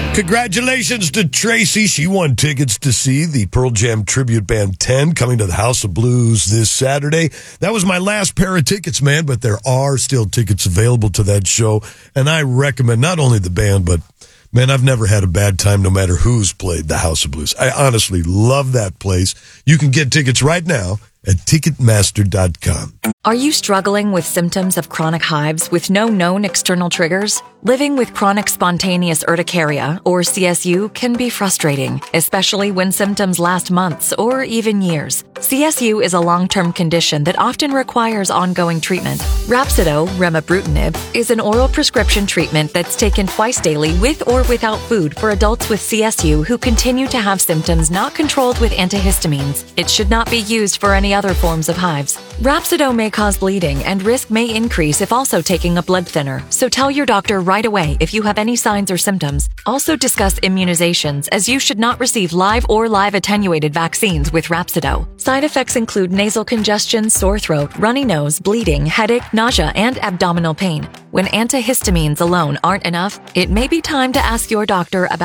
Congratulations to Tracy. She won tickets to see the Pearl Jam tribute band 10 coming to the House of Blues this Saturday. That was my last pair of tickets, man, but there are still tickets available to that show. And I recommend not only the band, but, man, I've never had a bad time no matter who's played the House of Blues. I honestly love that place. You can get tickets right now at Ticketmaster.com. Are you struggling with symptoms of chronic hives with no known external triggers? Living with chronic spontaneous urticaria, or CSU, can be frustrating, especially when symptoms last months or even years. CSU is a long-term condition that often requires ongoing treatment. Rhapsido, remibrutinib, is an oral prescription treatment that's taken twice daily with or without food for adults with CSU who continue to have symptoms not controlled with antihistamines. It should not be used for any other forms of hives. Rhapsido may cause bleeding, and risk may increase if also taking a blood thinner, so tell your doctor right away if you have any signs or symptoms. Also discuss immunizations, as you should not receive live or live attenuated vaccines with Rhapsido. Side effects include nasal congestion, sore throat, runny nose, bleeding, headache, nausea, and abdominal pain. When antihistamines alone aren't enough, it may be time to ask your doctor about